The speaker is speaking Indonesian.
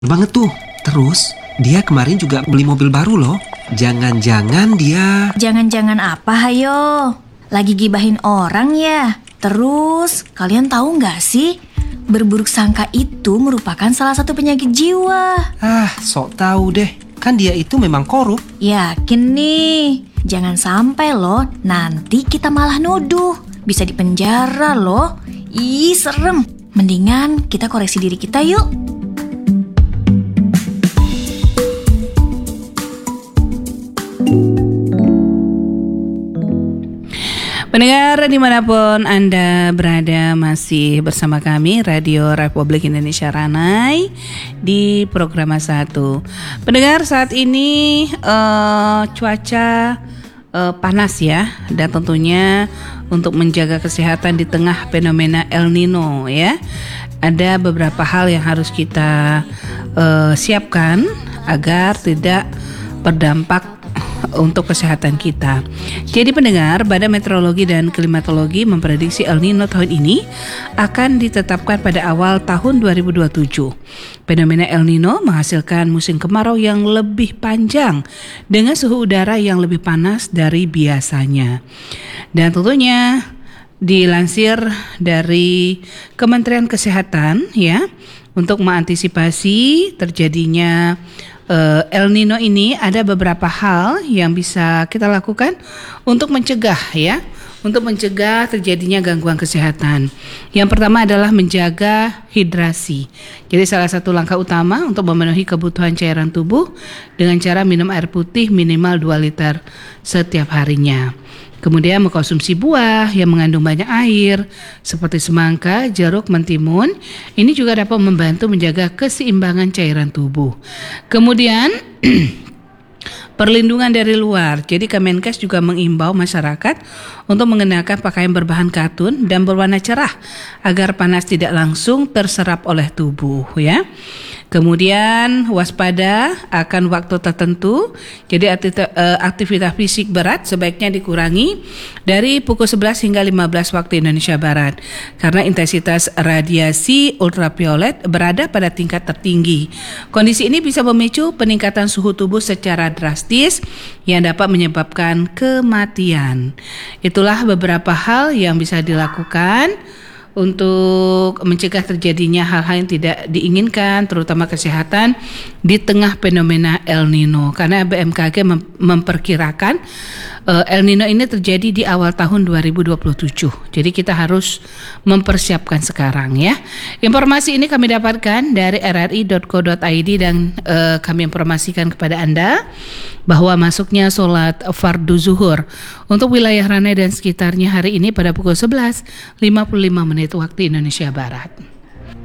Banget tuh. Terus dia kemarin juga beli mobil baru loh. Jangan-jangan dia... Jangan-jangan apa, hayo? Lagi gibahin orang ya? Terus, kalian tahu nggak sih? Berburuk sangka itu merupakan salah satu penyakit jiwa. Sok tahu deh. Kan dia itu memang korup. Yakin nih? Jangan sampai loh, nanti kita malah nuduh. Bisa dipenjara loh. Ih, serem. Mendingan kita koreksi diri kita yuk. Pendengar dimanapun Anda berada, masih bersama kami Radio Republik Indonesia Ranai di Program 1. Pendengar, saat ini cuaca panas ya, dan tentunya untuk menjaga kesehatan di tengah fenomena El Nino ya, ada beberapa hal yang harus kita siapkan agar tidak berdampak untuk kesehatan kita. Jadi pendengar, Badan Meteorologi dan Klimatologi memprediksi El Nino tahun ini akan ditetapkan pada awal tahun 2027. Fenomena El Nino menghasilkan musim kemarau yang lebih panjang dengan suhu udara yang lebih panas dari biasanya. Dan tentunya dilansir dari Kementerian Kesehatan ya, untuk mengantisipasi terjadinya El Nino ini ada beberapa hal yang bisa kita lakukan untuk mencegah ya, untuk mencegah terjadinya gangguan kesehatan. Yang pertama adalah menjaga hidrasi. Jadi salah satu langkah utama untuk memenuhi kebutuhan cairan tubuh dengan cara minum air putih minimal 2 liter setiap harinya. Kemudian mengkonsumsi buah yang mengandung banyak air seperti semangka, jeruk, mentimun. Ini juga dapat membantu menjaga keseimbangan cairan tubuh. Kemudian perlindungan dari luar. Jadi Kemenkes juga mengimbau masyarakat untuk mengenakan pakaian berbahan katun dan berwarna cerah agar panas tidak langsung terserap oleh tubuh ya. Kemudian waspada akan waktu tertentu. Jadi aktivitas fisik berat sebaiknya dikurangi dari pukul 11 hingga 15 waktu Indonesia Barat karena intensitas radiasi ultraviolet berada pada tingkat tertinggi. Kondisi ini bisa memicu peningkatan suhu tubuh secara drastis yang dapat menyebabkan kematian. Itulah beberapa hal yang bisa dilakukan untuk mencegah terjadinya hal-hal yang tidak diinginkan, terutama kesehatan di tengah fenomena El Nino. Karena BMKG memperkirakan El Nino ini terjadi di awal tahun 2027. Jadi kita harus mempersiapkan sekarang ya. Informasi ini kami dapatkan dari rri.co.id dan kami informasikan kepada Anda bahwa masuknya sholat fardu zuhur untuk wilayah Ranai dan sekitarnya hari ini pada pukul 11.55 waktu Indonesia Barat.